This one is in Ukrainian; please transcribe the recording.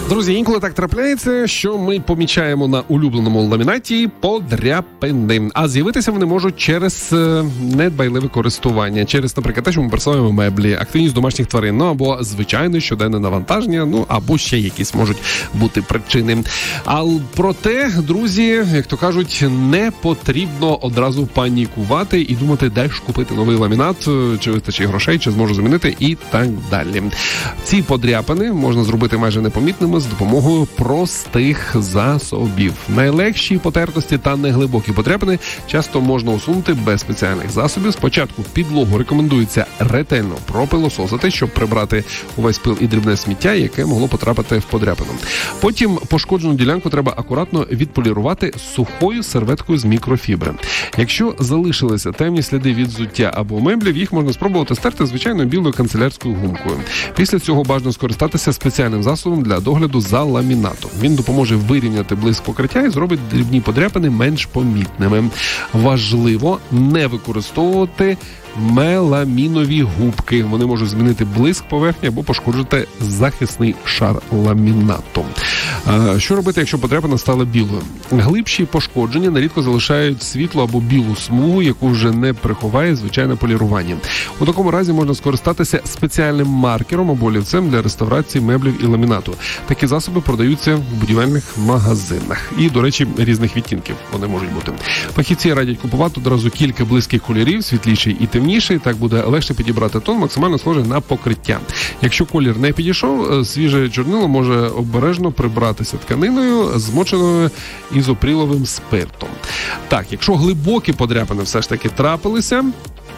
Друзі, інколи так трапляється, що ми помічаємо на улюбленому ламінаті подряпини. А з'явитися вони можуть через недбайливе користування, через, наприклад, те, що ми пересуваємо меблі, активність домашніх тварин, або звичайне щоденне навантаження, або ще якісь можуть бути причини. А проте, друзі, як то кажуть, не потрібно одразу панікувати і думати, де ж купити новий ламінат, чи вистачить грошей, чи зможу замінити і так далі. Ці подряпини можна зробити майже непомітними з допомогою простих засобів. Найлегші потертості та неглибокі подряпини часто можна усунути без спеціальних засобів. Спочатку підлогу рекомендується ретельно пропилососити, щоб прибрати увесь пил і дрібне сміття, яке могло потрапити в подряпину. Потім пошкоджену ділянку треба акуратно відполірувати сухою серветкою з мікрофібри. Якщо залишилися темні сліди від взуття або меблів, їх можна спробувати стерти звичайною білою канцелярською гумкою. Після цього бажано скористатися спеціальним засобом для догляду за ламінатом. Він допоможе вирівняти блиск покриття і зробить дрібні подряпини менш помітними. Важливо не використовувати меламінові губки. Вони можуть змінити блиск поверхні або пошкоджити захисний шар ламінату. Що робити, якщо подряпина стала білою? Глибші пошкодження нерідко залишають світлу або білу смугу, яку вже не приховає звичайне полірування. У такому разі можна скористатися спеціальним маркером або олівцем для реставрації меблів і ламінату. Такі засоби продаються в будівельних магазинах. І, до речі, різних відтінків вони можуть бути. Фахівці радять купувати одразу кілька близьких кольорів, світліший і темніший. Так буде легше підібрати тон, максимально схожий на покриття. Якщо колір не підійшов, свіже чорнило може обережно прибратися тканиною, змоченою ізоприловим спиртом. Так, якщо глибокі подряпини все ж таки трапилися,